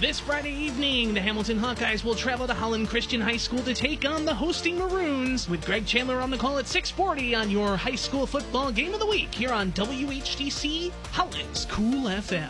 This Friday evening, the Hamilton Hawkeyes will travel to Holland Christian High School to take on the hosting Maroons, with Greg Chandler on the call at 6:40 on your high school football game of the week here on WHTC, Holland's Cool FM.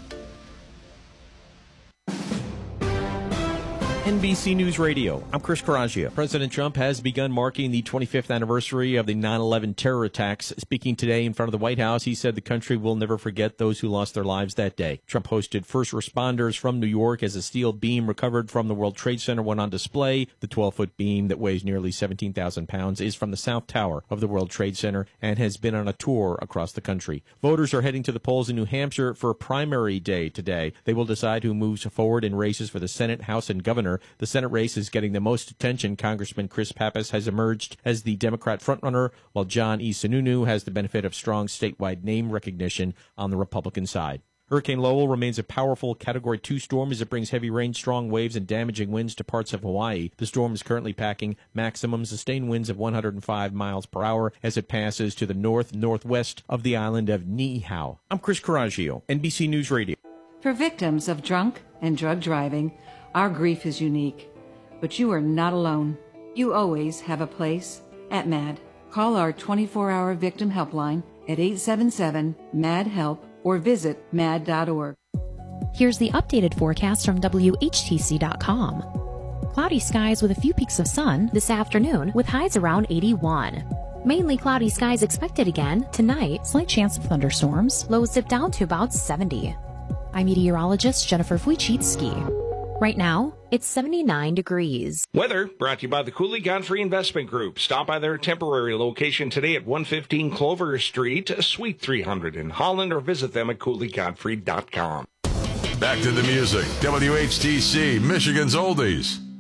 NBC News Radio. I'm Chris Coraggio. President Trump has begun marking the 25th anniversary of the 9/11 terror attacks. Speaking today in front of the White House, he said the country will never forget those who lost their lives that day. Trump hosted first responders from New York as a steel beam recovered from the World Trade Center went on display. The 12-foot beam that weighs nearly 17,000 pounds is from the South Tower of the World Trade Center and has been on a tour across the country. Voters are heading to the polls in New Hampshire for primary day today. They will decide who moves forward in races for the Senate, House, and governor. The Senate race is getting the most attention. Congressman Chris Pappas has emerged as the Democrat frontrunner, while John E. Sununu has the benefit of strong statewide name recognition on the Republican side. Hurricane Lowell remains a powerful Category 2 storm as it brings heavy rain, strong waves, and damaging winds to parts of Hawaii. The storm is currently packing maximum sustained winds of 105 miles per hour as it passes to the northwest of the island of Niihau. I'm Chris Coraggio, NBC News Radio. For victims of drunk and drug driving, our grief is unique, but you are not alone. You always have a place at MAD. Call our 24-hour victim helpline at 877-MAD-HELP or visit mad.org. Here's the updated forecast from WHTC.com. Cloudy skies with a few peaks of sun this afternoon with highs around 81. Mainly cloudy skies expected again tonight. Slight chance of thunderstorms. Lows dip down to about 70. I'm meteorologist Jennifer Wojcicki. Right now, it's 79 degrees. Weather brought to you by the Cooley Godfrey Investment Group. Stop by their temporary location today at 115 Clover Street, Suite 300 in Holland, or visit them at CooleyGodfrey.com. Back to the music. WHTC, Michigan's Oldies.